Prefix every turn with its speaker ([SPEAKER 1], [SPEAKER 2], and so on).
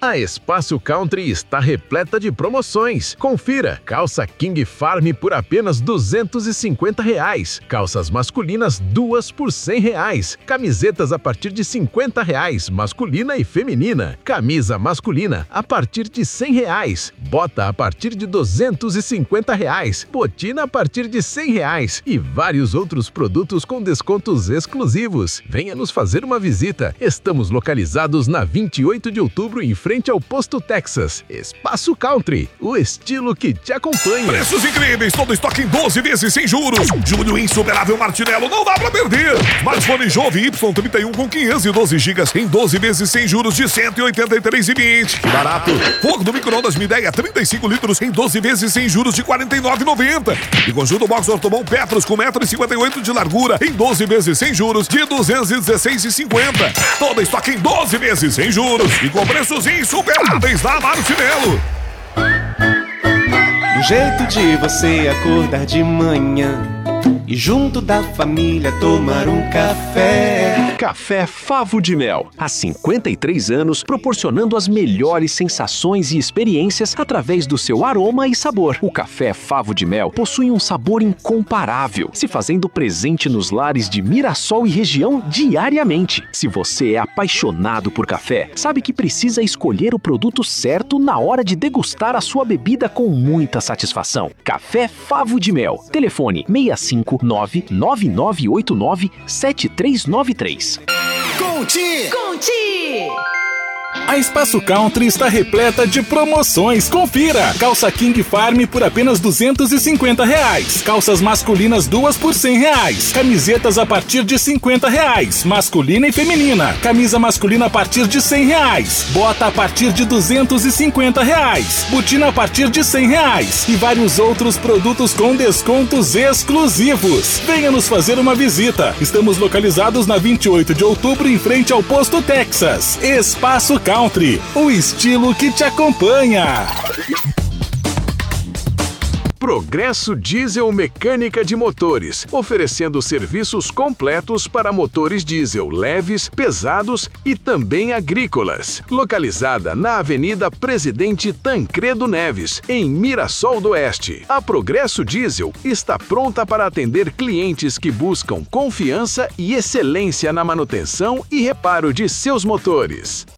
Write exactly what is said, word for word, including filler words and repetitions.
[SPEAKER 1] A Espaço Country está repleta de promoções. Confira: calça King Farm por apenas duzentos e cinquenta reais. Calças masculinas duas por cem reais. Camisetas a partir de cinquenta reais, masculina e feminina. Camisa masculina a partir de cem reais. Bota a partir de duzentos e cinquenta reais. Botina a partir de cem reais. E vários outros produtos com descontos exclusivos. Venha nos fazer uma visita. Estamos localizados na vinte e oito de outubro, em frente ao Posto Texas. Espaço Country, o estilo que te acompanha.
[SPEAKER 2] Preços incríveis, todo estoque em doze vezes sem juros. Julho insuperável Martinello, não dá pra perder. Smartphone Jove Y trinta e um com quinhentos e doze gigas em doze vezes sem juros de cento e oitenta e três reais e vinte centavos. Barato. Forno do micro-ondas Midea trinta e cinco litros em doze vezes sem juros de quarenta e nove reais e noventa centavos. E conjunto box Ortobon Petros com um metro e cinquenta e oito de largura em doze vezes sem juros de duzentos e dezesseis reais e cinquenta centavos. Todo estoque em doze vezes sem juros e com preços insuperáveis da Martinello.
[SPEAKER 3] Um jeito de você acordar de manhã e junto da família tomar um café.
[SPEAKER 4] Café Favo de Mel. Há cinquenta e três anos, proporcionando as melhores sensações e experiências através do seu aroma e sabor. O Café Favo de Mel possui um sabor incomparável, se fazendo presente nos lares de Mirassol e região diariamente. Se você é apaixonado por café, sabe que precisa escolher o produto certo na hora de degustar a sua bebida com muita satisfação. Café Favo de Mel. Telefone seis cinco nove nove nove oito nove sete três nove três.
[SPEAKER 5] Conti!
[SPEAKER 6] Conti!
[SPEAKER 5] A Espaço Country está repleta de promoções. Confira! Calça King Farm por apenas duzentos e cinquenta reais. Calças masculinas duas por cem reais. Camisetas a partir de cinquenta reais. Masculina e feminina. Camisa masculina a partir de cem reais. Bota a partir de duzentos e cinquenta reais. Botina a partir de cem reais. E vários outros produtos com descontos exclusivos. Venha nos fazer uma visita. Estamos localizados na vinte e oito de outubro, em frente ao Posto Texas. Espaço Country, o estilo que te acompanha.
[SPEAKER 1] Progresso Diesel Mecânica de Motores, oferecendo serviços completos para motores diesel leves, pesados e também agrícolas. Localizada na Avenida Presidente Tancredo Neves, em Mirassol do Oeste. A Progresso Diesel está pronta para atender clientes que buscam confiança e excelência na manutenção e reparo de seus motores.